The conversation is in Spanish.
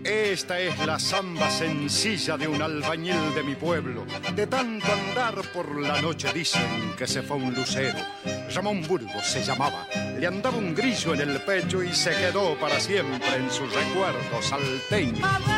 Esta es la samba sencilla de un albañil de mi pueblo. De tanto andar por la noche dicen que se fue un lucero. Ramón Burgos se llamaba, le andaba un grillo en el pecho y se quedó para siempre en sus recuerdos salteños.